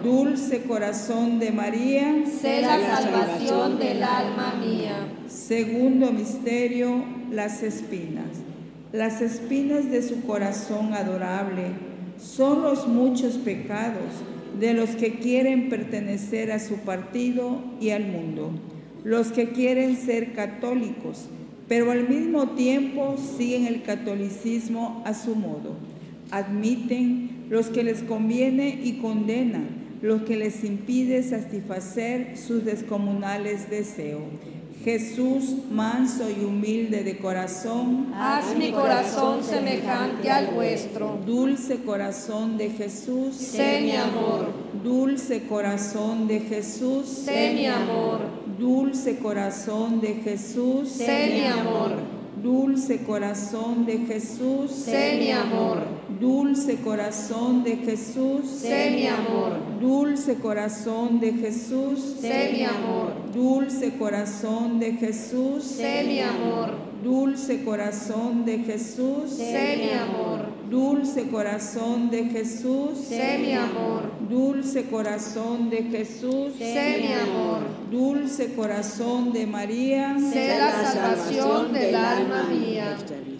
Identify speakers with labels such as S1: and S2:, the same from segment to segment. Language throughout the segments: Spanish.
S1: Dulce corazón de María,
S2: sé la salvación del alma mía.
S1: Segundo misterio, las espinas. Las espinas de su corazón adorable son los muchos pecados de los que quieren pertenecer a su partido y al mundo, los que quieren ser católicos, pero al mismo tiempo siguen el catolicismo a su modo. Admiten los que les conviene y condenan los que les impide satisfacer sus descomunales deseos. Jesús, manso y humilde de corazón,
S2: haz mi corazón semejante al vuestro.
S1: Dulce corazón de Jesús,
S2: sé mi amor.
S1: Dulce corazón de Jesús,
S2: sé mi amor.
S1: Dulce corazón de Jesús,
S2: sé mi amor.
S1: Dulce corazón de Jesús,
S2: sé mi amor.
S1: Dulce corazón de Jesús,
S2: sé mi amor.
S1: Dulce corazón de Jesús,
S2: sé mi amor.
S1: Dulce corazón de Jesús,
S2: sé mi amor.
S1: Dulce corazón de Jesús,
S2: sé mi amor.
S1: Dulce corazón de Jesús,
S2: sé mi amor.
S1: Dulce corazón de Jesús,
S2: sé mi amor.
S1: Dulce corazón de María,
S2: sé la salvación del alma mía.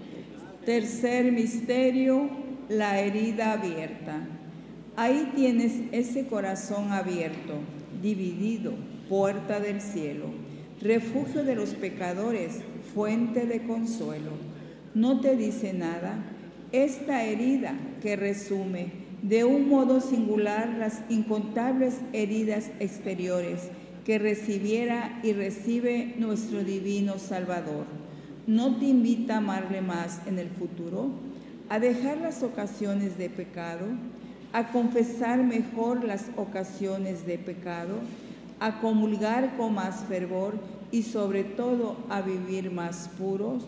S1: Tercer misterio, la herida abierta. Ahí tienes ese corazón abierto, dividido, puerta del cielo, refugio de los pecadores, fuente de consuelo. ¿No te dice nada? Esta herida que resume de un modo singular las incontables heridas exteriores que recibiera y recibe nuestro divino Salvador. ¿No te invita a amarle más en el futuro? ¿A dejar las ocasiones de pecado? ¿A confesar mejor las ocasiones de pecado? ¿A comulgar con más fervor y sobre todo a vivir más puros?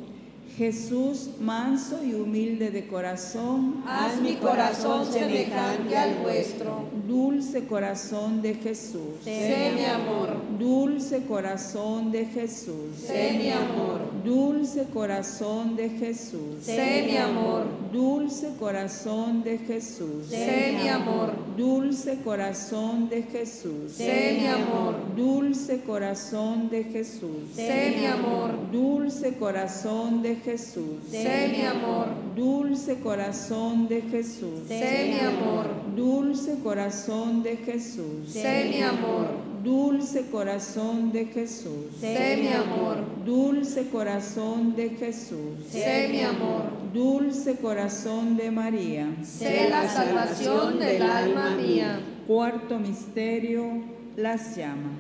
S1: Jesús, manso y humilde de corazón,
S2: haz mi corazón semejante al vuestro.
S1: Dulce corazón de Jesús,
S2: sé mi amor.
S1: Dulce corazón de Jesús,
S2: sé mi amor.
S1: Dulce corazón de Jesús,
S2: sé mi amor.
S1: Dulce corazón de Jesús,
S2: sé mi amor.
S1: Dulce corazón de Jesús,
S2: sé mi amor.
S1: Dulce corazón de Jesús,
S2: sé mi amor.
S1: Dulce corazón de Jesús,
S2: sé mi amor.
S1: Dulce corazón de Jesús,
S2: sé mi amor.
S1: Dulce corazón de Jesús,
S2: sé mi amor.
S1: Dulce corazón de Jesús,
S2: sé mi amor.
S1: Dulce corazón de Jesús,
S2: sé mi amor.
S1: Dulce corazón de María,
S2: sé la salvación del alma mía.
S1: Cuarto misterio, las llamas.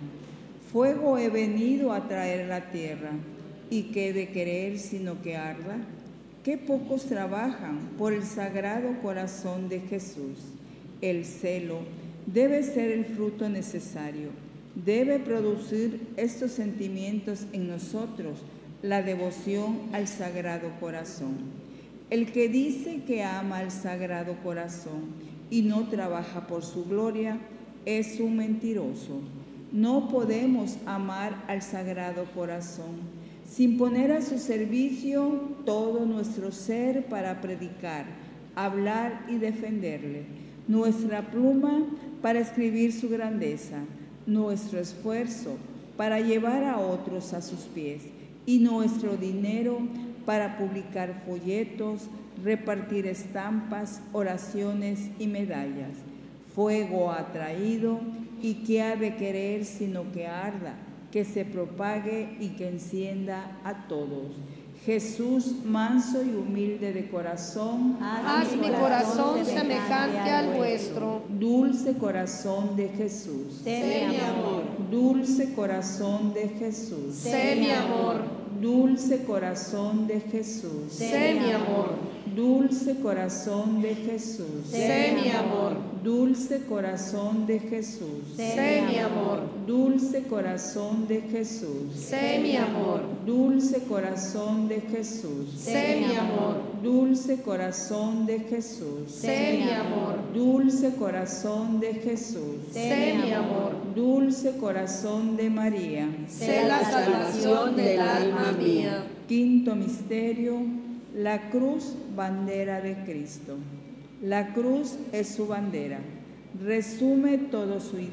S1: Fuego he venido a traer a la tierra, y qué de querer sino que arda. Qué pocos trabajan por el sagrado corazón de Jesús. El celo debe ser el fruto necesario. Debe producir estos sentimientos en nosotros, la devoción al Sagrado Corazón. El que dice que ama al Sagrado Corazón y no trabaja por su gloria, es un mentiroso. No podemos amar al Sagrado Corazón sin poner a su servicio todo nuestro ser para predicar, hablar y defenderle, nuestra pluma para escribir su grandeza, nuestro esfuerzo para llevar a otros a sus pies y nuestro dinero para publicar folletos, repartir estampas, oraciones y medallas. Fuego ha traído y que ha de querer sino que arda, que se propague y que encienda a todos. Jesús, manso y humilde de corazón,
S2: haz mi corazón semejante al vuestro.
S1: Dulce corazón de Jesús,
S2: sé mi amor.
S1: Dulce corazón de Jesús,
S2: sé mi amor.
S1: Dulce corazón de Jesús,
S2: sé mi amor.
S1: Dulce corazón de Jesús,
S2: sé mi amor.
S1: Dulce corazón de Jesús,
S2: sé mi amor.
S1: Dulce corazón de Jesús,
S2: sé mi amor.
S1: Dulce corazón de Jesús,
S2: sé mi amor.
S1: Dulce corazón de Jesús,
S2: sé mi amor.
S1: Dulce corazón de Jesús,
S2: sé mi amor.
S1: Dulce corazón de María,
S2: sé la salvación del alma mía.
S1: Quinto misterio, la cruz, bandera de Cristo. La cruz es su bandera. resume todo su